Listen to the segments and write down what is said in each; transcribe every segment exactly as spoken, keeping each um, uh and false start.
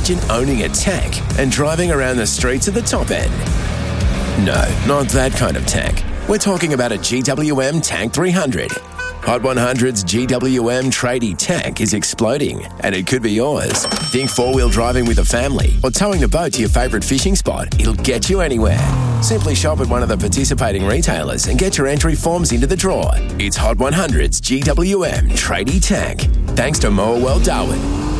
Imagine owning a tank and driving around the streets at the top end. No, not that kind of tank. We're talking about a G W M Tank three hundred. Hot one hundred's G W M tradie tank is exploding, and it could be yours. Think four-wheel driving with a family or towing a boat to your favourite fishing spot. It'll get you anywhere. Simply shop at one of the participating retailers and get your entry forms into the draw. It's Hot one hundred's G W M tradie tank. Thanks to Moa World Darwin.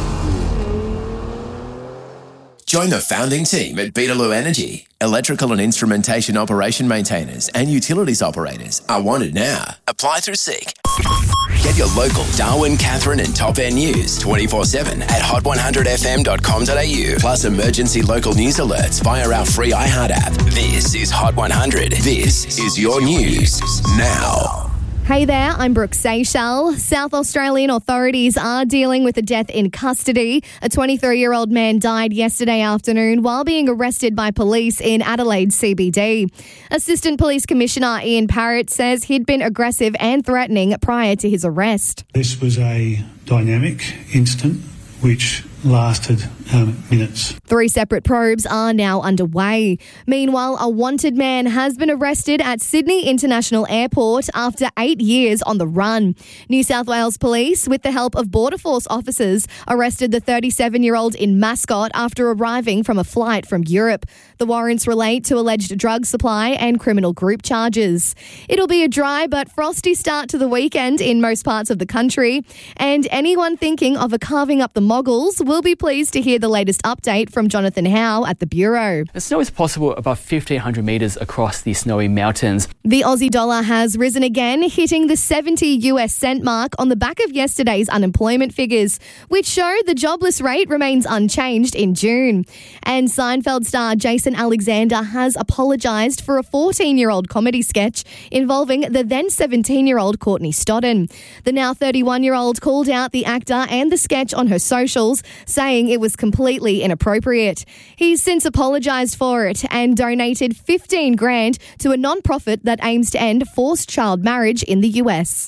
Join the founding team at Beetaloo Energy. Electrical and instrumentation operation maintainers and utilities operators are wanted now. Apply through Seek. Get your local Darwin, Catherine and Top End news twenty-four seven at hot one hundred f m dot com dot a u. Plus emergency local news alerts via our free iHeart app. This is Hot one hundred. This is your news now. Hey there, I'm Brooke Seychelles. South Australian authorities are dealing with a death in custody. A twenty-three-year-old man died yesterday afternoon while being arrested by police in Adelaide C B D. Assistant Police Commissioner Ian Parrott says he'd been aggressive and threatening prior to his arrest. This was a dynamic incident which lasted um, minutes. Three separate probes are now underway. Meanwhile, a wanted man has been arrested at Sydney International Airport after eight years on the run. New South Wales Police, with the help of Border Force officers, arrested the thirty-seven-year-old in Mascot after arriving from a flight from Europe. The warrants relate to alleged drug supply and criminal group charges. It'll be a dry but frosty start to the weekend in most parts of the country, and anyone thinking of a carving up the moguls will be pleased to hear the latest update from Jonathan Howe at the Bureau. The snow is possible above fifteen hundred metres across the snowy mountains. The Aussie dollar has risen again, hitting the seventy US cent mark on the back of yesterday's unemployment figures, which show the jobless rate remains unchanged in June. And Seinfeld star Jason Alexander has apologised for a fourteen-year-old comedy sketch involving the then seventeen-year-old Courtney Stodden. The now thirty-one-year-old called out the actor and the sketch on her socials, saying it was completely inappropriate. He's since apologised for it and donated fifteen grand to a non-profit that aims to end forced child marriage in the U S.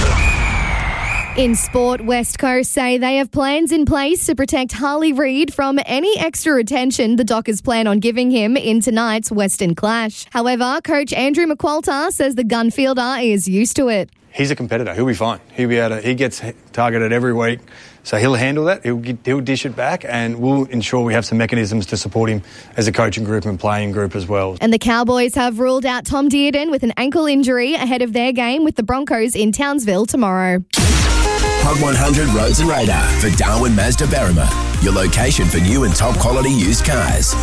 In sport, West Coast say they have plans in place to protect Harley Reid from any extra attention the Dockers plan on giving him in tonight's Western clash. However, coach Andrew McQualter says the gun fielder is used to it. He's a competitor. He'll be fine. He'll be able to, he gets targeted every week, so he'll handle that. He'll, he'll dish it back, and we'll ensure we have some mechanisms to support him as a coaching group and playing group as well. And the Cowboys have ruled out Tom Dearden with an ankle injury ahead of their game with the Broncos in Townsville tomorrow. Hot one hundred Roads and Radar for Darwin Mazda Berrima, your location for new and top quality used cars.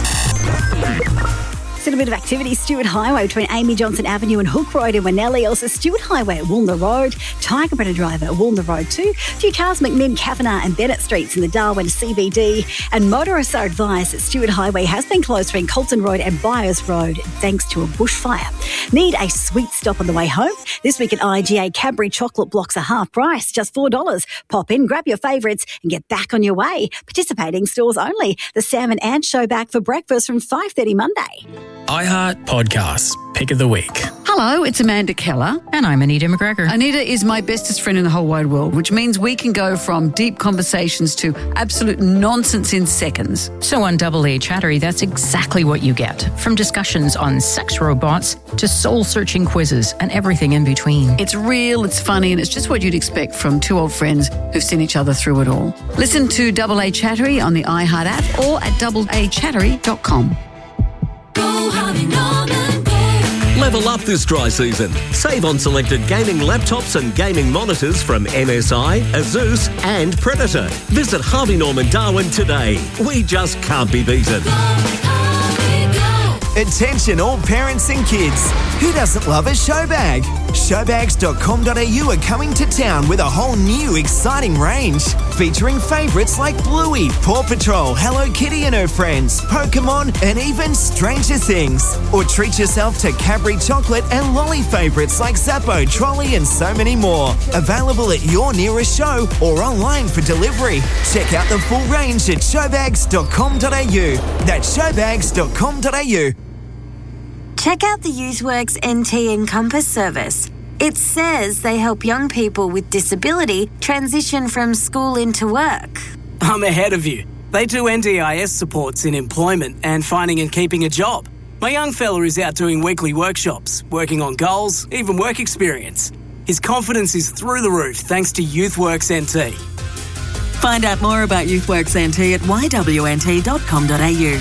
Still a bit of activity. Stewart Highway between Amy Johnson Avenue and Hook Road in Winnelli. Also Stewart Highway at Woolner Road. Tigerberry Drive at Woolner Road too. A few cars, McMinn, Kavanagh and Bennett Streets in the Darwin C B D. And motorists are advised that Stewart Highway has been closed between Colton Road and Byers Road thanks to a bushfire. Need a sweet stop on the way home? This week at I G A, Cadbury chocolate blocks are half price, just four dollars. Pop in, grab your favourites and get back on your way. Participating stores only. The Sam and Ann Show back for breakfast from five thirty Monday. iHeart Podcasts, Pick of the Week. Hello, it's Amanda Keller. And I'm Anita McGregor. Anita is my bestest friend in the whole wide world, which means we can go from deep conversations to absolute nonsense in seconds. So on Double A Chattery, that's exactly what you get. From discussions on sex robots to soul-searching quizzes and everything in between. It's real, it's funny, and it's just what you'd expect from two old friends who've seen each other through it all. Listen to Double A Chattery on the iHeart app or at double a chattery dot com. Go Harvey Norman, go. Level up this dry season. Save on selected gaming laptops and gaming monitors from M S I, Asus and Predator. Visit Harvey Norman Darwin today. We just can't be beaten. Go, Harvey, go. Attention all parents and kids. Who doesn't love a show bag? showbags dot com dot a u are coming to town with a whole new exciting range featuring favourites like Bluey, Paw Patrol, Hello Kitty and her friends, Pokemon and even Stranger Things. Or treat yourself to Cadbury chocolate and lolly favourites like Zappo, Trolley and so many more. Available at your nearest show or online for delivery. Check out the full range at showbags dot com dot a u. That's showbags dot com dot a u. Check out the YouthWorks N T Encompass service. It says they help young people with disability transition from school into work. I'm ahead of you. They do N D I S supports in employment and finding and keeping a job. My young fella is out doing weekly workshops, working on goals, even work experience. His confidence is through the roof thanks to YouthWorks N T. Find out more about YouthWorks N T at y w n t dot com dot a u.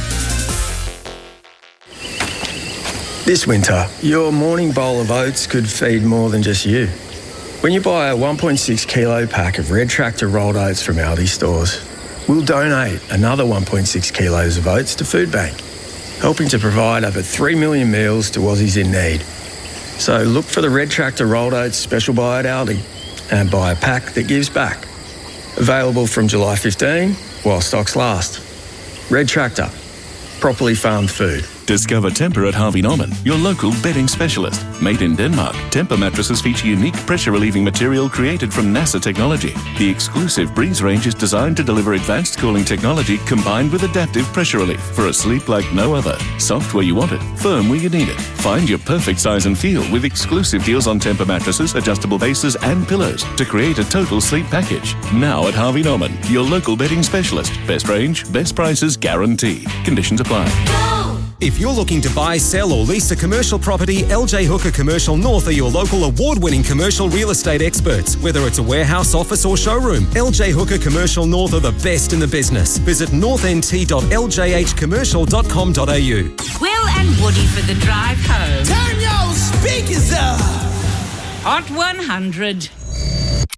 This winter, your morning bowl of oats could feed more than just you. When you buy a one point six kilo pack of Red Tractor rolled oats from Aldi stores, we'll donate another one point six kilos of oats to Food Bank, helping to provide over three million meals to Aussies in need. So look for the Red Tractor rolled oats special buy at Aldi and buy a pack that gives back. Available from July fifteenth while stocks last. Red Tractor, properly farmed food. Discover Temper at Harvey Norman, your local bedding specialist. Made in Denmark, Temper mattresses feature unique pressure-relieving material created from NASA technology. The exclusive Breeze range is designed to deliver advanced cooling technology combined with adaptive pressure relief for a sleep like no other. Soft where you want it, firm where you need it. Find your perfect size and feel with exclusive deals on Temper mattresses, adjustable bases and pillows to create a total sleep package. Now at Harvey Norman, your local bedding specialist. Best range, best prices guaranteed. Conditions apply. If you're looking to buy, sell or lease a commercial property, L J Hooker Commercial North are your local award-winning commercial real estate experts. Whether it's a warehouse, office or showroom, L J Hooker Commercial North are the best in the business. Visit north n t dot l j h commercial dot com dot a u. Will and Woody for the drive home. Turn your speakers up. Hot one hundred.